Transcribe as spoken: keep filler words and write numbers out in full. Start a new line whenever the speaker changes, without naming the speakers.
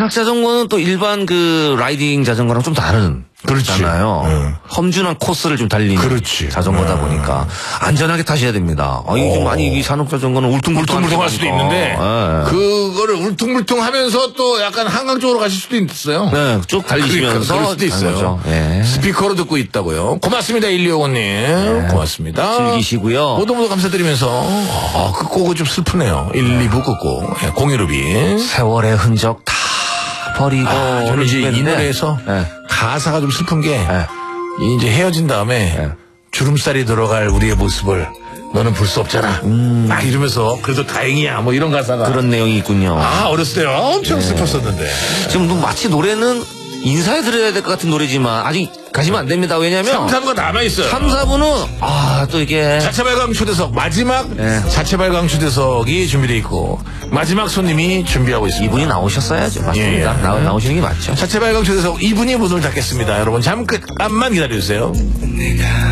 산악 자전거는 또 일반 그 라이딩 자전거랑 좀 다른. 그렇잖아요. 응. 험준한 코스를 좀 달리는 그렇지. 자전거다 응. 보니까 안전하게 타셔야 됩니다. 아, 이게 좀 많이 이 산악 자전거는 울퉁불퉁할 수도 있는데
네. 그거를 울퉁불퉁하면서 또 약간 한강 쪽으로 가실 수도 있어요.
네, 쭉 달리시면서
그럴 수도 있어요. 네. 스피커로 듣고 있다고요. 고맙습니다, 일이오오님. 네. 고맙습니다.
즐기시고요.
모두 모두 감사드리면서 아, 그 곡은 좀 슬프네요. 일, 이 부 끝곡. 네, 공유루비.
세월의 흔적 다 버리고
아, 저는 이제 이 노래에서 네. 가사가 좀 슬픈 게 네. 이제 헤어진 다음에 네. 주름살이 들어갈 우리의 모습을 너는 볼 수 없잖아. 음. 막 이러면서 그래도 다행이야. 뭐 이런 가사가
그런 내용이 있군요.
아 어렸을 때 엄청 네. 슬펐었는데
지금 마치 노래는 인사해 드려야 될 것 같은 노래지만 아직 가시면 안 됩니다. 왜냐면
삼, 사 부가 남아있어요.
삼, 사 부는 아 또 이게
자체 발광 초대석 마지막 네. 자체 발광 초대석이 준비되어 있고 마지막 손님이 준비하고 있습니다.
이분이 나오셨어야죠. 맞습니다. 예, 예. 나, 나오시는 게 맞죠.
자체 발광 초대석 이분이 문을 닫겠습니다. 여러분 잠깐만 기다려주세요.